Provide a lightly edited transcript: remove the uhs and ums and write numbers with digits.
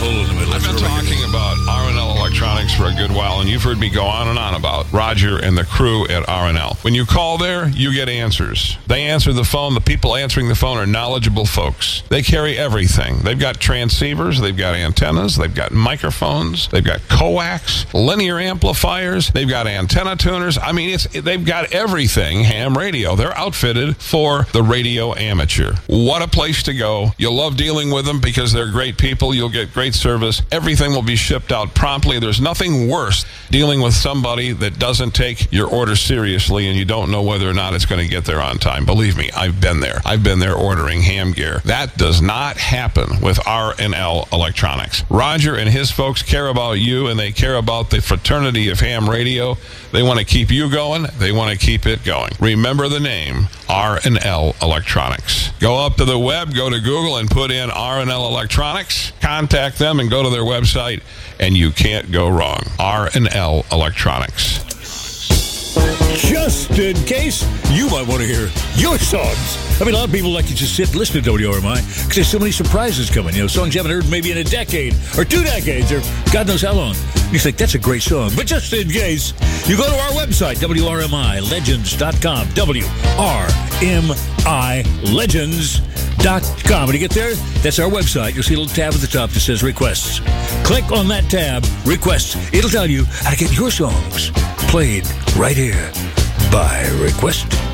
hole in the middle. I've been talking about R&L Electronics for a good while, and you've heard me go on and on about Roger and the crew at R&L. When you call there, you get answers. They answer the phone. The people answering the phone are knowledgeable folks. They carry everything. They've got transceivers. They've got antennas. They've got microphones. They've got coax, linear amplifiers. They've got antenna tuners. I mean, they've got everything ham radio. They're outfitted for the radio amateur. What a place to go. You'll love dealing with them because they're great people. You'll get great service. Everything will be shipped out promptly. There's nothing worse dealing with somebody that doesn't take your order seriously and you don't know whether or not it's going to get there on time. Believe me, I've been there. I've been there ordering ham gear. That does not happen with R&L Electronics. Roger and his folks care about you, and they care about the fraternity of ham radio. They want to keep you going. They want to keep it going. Remember the name, R&L Electronics. Go up to the web, go to Google, and put in R&L Electronics. Contact them and go to their website, and you can't go wrong. R&L Electronics. Just in case, you might want to hear your songs. I mean, a lot of people like to just sit and listen to WRMI because there's so many surprises coming. You know, songs you haven't heard maybe in a decade or 2 decades or God knows how long. You think, that's a great song. But just in case, you go to our website, WRMILegends.com. WRMILegends.com. When you get there, that's our website. You'll see a little tab at the top that says Requests. Click on that tab, Requests. It'll tell you how to get your songs played right here by request.